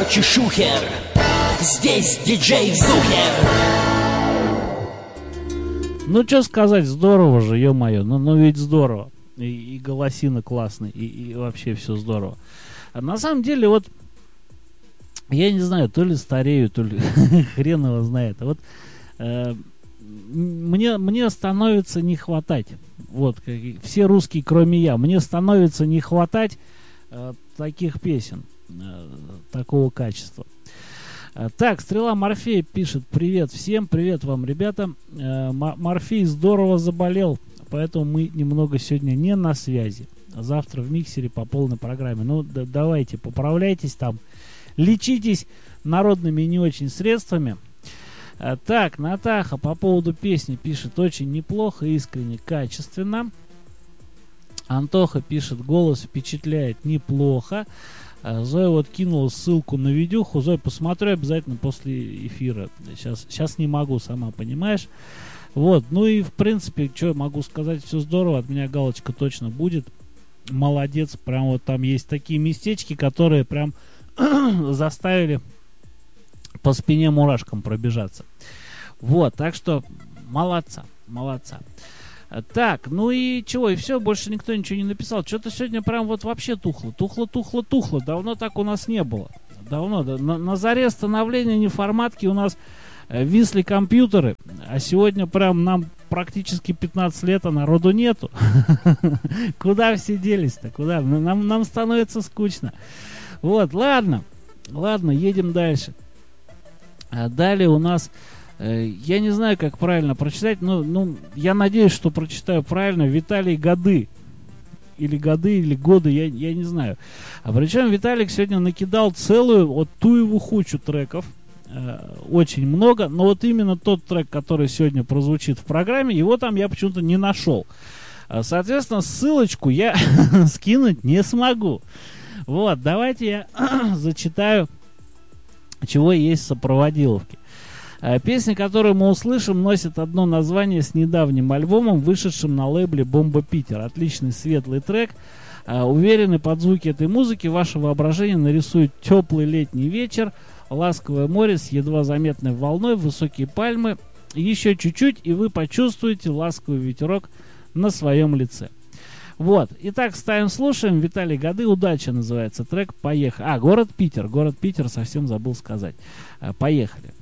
короче, шухер. Здесь диджей Зухер. Ну, что сказать, здорово же, ё-моё, ну ведь здорово. И голосина классный, и вообще все здорово. А на самом деле, вот, я не знаю, то ли старею, то ли хрен его знает. А вот мне становится не хватать, вот, все русские, кроме я, мне становится не хватать таких песен, такого качества. Так, Стрела Морфея пишет: привет всем, привет вам, ребята. Морфей здорово заболел, поэтому мы немного сегодня не на связи. Завтра в миксере по полной программе. Ну, давайте, поправляйтесь там, лечитесь народными не очень средствами. Так, Натаха по поводу песни пишет: очень неплохо, искренне, качественно. Антоха пишет: голос впечатляет неплохо. Зоя вот кинула ссылку на видюху. Зоя, посмотрю обязательно после эфира. Сейчас не могу, сама понимаешь. Вот, ну и в принципе, что могу сказать, все здорово. От меня галочка точно будет. Молодец, прям вот там есть такие местечки, которые прям заставили по спине мурашкам пробежаться. Вот, так что молодца. Так, ну и чего, и все, больше никто ничего не написал. Что-то сегодня прям вот вообще тухло. Давно так у нас не было. Давно, да. На заре становления неформатки у нас висли компьютеры, а сегодня прям нам практически 15 лет, а народу нету. Куда все делись-то? Куда? Нам становится скучно. Вот, ладно, едем дальше. Далее у нас... Я не знаю, как правильно прочитать, но я надеюсь, что прочитаю правильно. Виталий Годы. Или годы, я не знаю. А причем Виталик сегодня накидал целую вот туеву хучу треков. Очень много. Но вот именно тот трек, который сегодня прозвучит в программе, его там я почему-то не нашел. Соответственно, ссылочку я скинуть не смогу. Вот, давайте я зачитаю, чего есть в сопроводиловке. Песня, которую мы услышим, носит одно название с недавним альбомом, вышедшим на лейбле «Бомба Питер». Отличный светлый трек. Уверены, под звуки этой музыки ваше воображение нарисует теплый летний вечер, ласковое море с едва заметной волной, высокие пальмы. Еще чуть-чуть, и вы почувствуете ласковый ветерок на своем лице. Вот. Итак, ставим, слушаем. Виталий Годы, «Удача» называется трек. Поехали. Город Питер, совсем забыл сказать. Поехали.